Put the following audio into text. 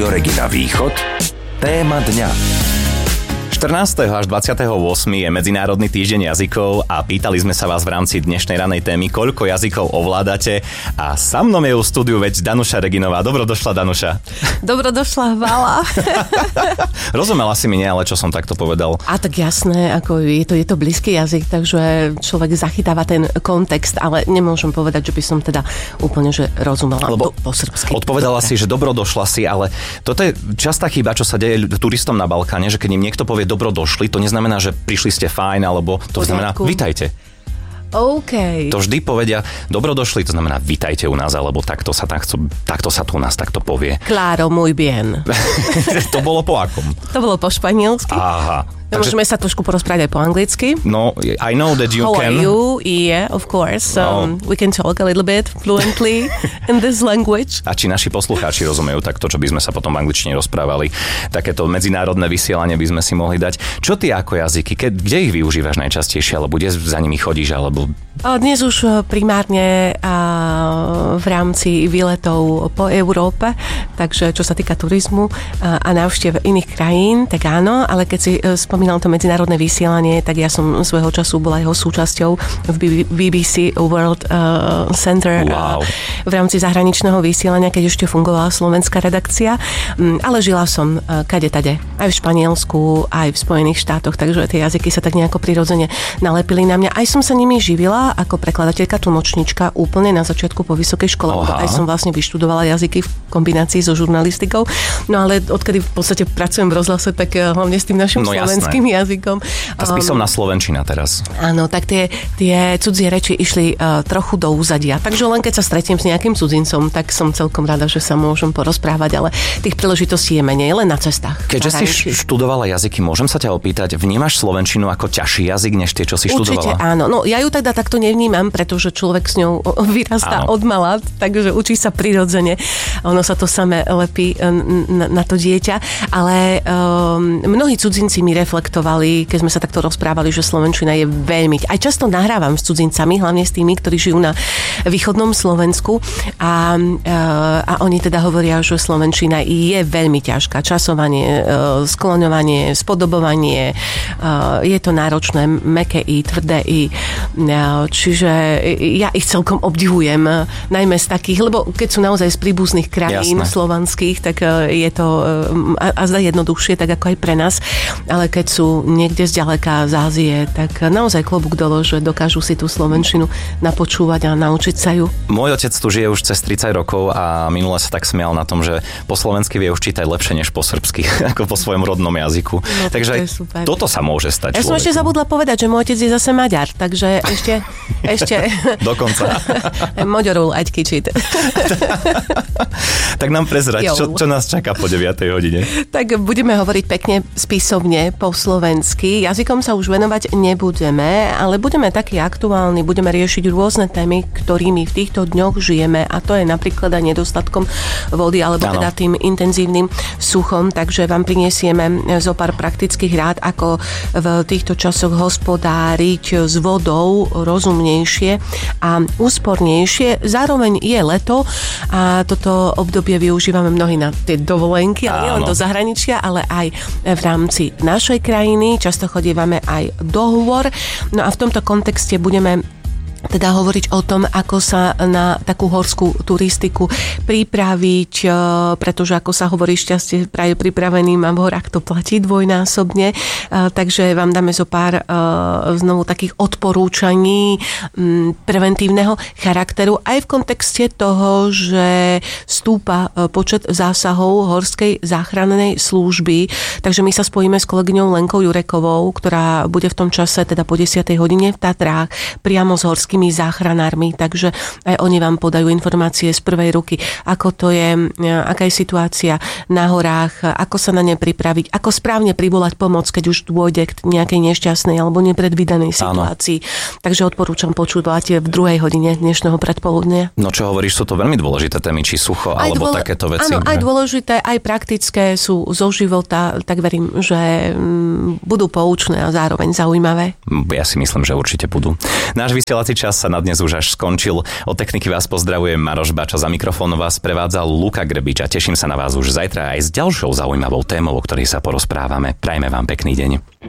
Regina Východ, téma dňa. 14. až 28. je Medzinárodný týždeň jazykov a pýtali sme sa vás v rámci dnešnej ranej témy, koľko jazykov ovládate, a sa mnou je v štúdiu veď Danuša Reginová. Dobrodošla, Danuša. Dobrodošla, Vala. Rozumela si mi, nie, ale čo som takto povedal? A tak jasné, ako je to blízky jazyk, takže človek zachytáva ten kontext, ale nemôžem povedať, že by som teda úplne že rozumela po srbsky. Odpovedala si, že dobrodošla si, ale toto je častá chyba, čo sa deje turistom na Balkáne, že keď im niekto povie dobrodošli, to neznamená, že prišli ste fajn, alebo to znamená vitajte. OK. To vždy povedia dobrodošli, to znamená vitajte u nás, alebo takto sa tu u nás takto povie. Claro, muy bien. To bolo po akom? To bolo po španielsky. Aha. Môžeme sa trošku porozprávať aj po anglicky. No, I know that you can. How are you? Yeah, of course. We can talk a little bit fluently in this language. A či naši poslucháči rozumejú takto, čo by sme sa potom v angličtine rozprávali. Takéto medzinárodné vysielanie by sme si mohli dať. Čo ty ako jazyky? Kde ich využívaš najčastejšie? Alebo kde za nimi chodíš? Alebo... Dnes už primárne v rámci výletov po Európe, takže čo sa týka turizmu a návštev iných krajín, tak áno, ale keď si spomínal to medzinárodné vysielanie, tak ja som svojho času bola jeho súčasťou v BBC World Center. Wow. V rámci zahraničného vysielania, keď ešte fungovala slovenská redakcia, ale žila som kade-tade, aj v Španielsku, aj v Spojených štátoch, takže tie jazyky sa tak nejako prirodzene nalepili na mňa. Aj som sa nimi živila ako prekladateľka, tlmočnička úplne na začiatku po vysokej škole. Aj som vlastne vyštudovala jazyky v kombinácii so žurnalistikou. No ale odkedy v podstate pracujem v rozhlase, tak hlavne s tým našim slovenským jazykom. Tá spisovná slovenčina teraz. Áno, tak tie cudzie reči išli trochu do úzadia. Takže len keď sa stretnem s nejakým cudzincom, tak som celkom rada, že sa môžem porozprávať, ale tých príležitostí je menej, len na cestách. Keďže si študovala jazyky, môžem sa ťa opýtať, vnímaš slovenčinu ako ťažší jazyk než tie, čo si študovala? Určite áno. No ja ju teda takto nevnímam, pretože človek s ňou vyrastá od mala, takže učí sa prirodzene. Ono sa to samé lepí na to dieťa, ale mnohí cudzinci mi reflektovali, keď sme sa takto rozprávali, že slovenčina je veľmi... Aj často nahrávam s cudzincami, hlavne s tými, ktorí žijú na východnom Slovensku a oni teda hovoria, že slovenčina je veľmi ťažká. Časovanie, skloňovanie, spodobovanie, je to náročné, mäkké i, tvrdé i. Čiže ja ich celkom obdivujem, najmä z takých, lebo keď sú naozaj z príbuzných krajín slovanských, tak je to azda jednoduchšie, tak ako aj pre nás, ale keď sú niekde zďaleka z Ázie, tak naozaj klobúk dole, že dokážu si tú slovenčinu napočúvať a naučiť sa ju. Môj otec tu žije už cez 30 rokov a minule sa tak smial na tom, že po slovensky vie už čítať lepšie než po srbsky, ako po svojom rodnom jazyku. No, takže toto sa môže stať. Ja som ešte zabudla povedať, že môj otec je zase Maďar, takže ešte dokonca. Magyarul egy kicsit. Tak nám prezrať, čo nás čaká po 9. hodine. Tak budeme hovoriť pekne spisovne po slovensky. Jazykom sa už venovať nebudeme, ale budeme takí aktuálni, budeme riešiť rôzne témy, ktorými v týchto dňoch žijeme, a to je napríklad aj nedostatkom vody, alebo teda tým intenzívnym suchom, takže vám prinesieme zo pár praktických rád, ako v týchto časoch hospodáriť s vodou rozumnejšie a úspornejšie. Zároveň je leto a toto obdobie využívame mnohí na tie dovolenky, ale nielen do zahraničia, ale aj v rámci našej krajiny. Často chodívame aj do hôr. No a v tomto kontexte budeme teda hovoriť o tom, ako sa na takú horskú turistiku pripraviť, pretože ako sa hovorí, šťastie práve pripraveným a v horách to platí dvojnásobne. Takže vám dáme zo pár znovu takých odporúčaní preventívneho charakteru aj v kontexte toho, že stúpa počet zásahov horskej záchrannej služby. Takže my sa spojíme s kolegyňou Lenkou Jurekovou, ktorá bude v tom čase, teda po 10. hodine v Tatrách, priamo z horských záchranármi, takže aj oni vám podajú informácie z prvej ruky, ako to je, aká je situácia na horách, ako sa na ne pripraviť, ako správne privolať pomoc, keď už dôjde k nejakej nešťastnej alebo nepredvídanej situácii. Takže odporúčam počúvať v 2. hodine dnešného predpoludnia. No čo hovoríš, sú to veľmi dôležité témy, či sucho, alebo takéto veci. Áno, aj dôležité, aj praktické, sú zo života, tak verím, že budú poučné a zároveň zaujímavé. Ja si myslím, že určite budú. Náš vysielací čas sa na dnes už až skončil. Od techniky vás pozdravujem Maroš Bača, za mikrofónu vás prevádzal Luka Grbič a teším sa na vás už zajtra aj s ďalšou zaujímavou témou, o ktorej sa porozprávame. Prajme vám pekný deň.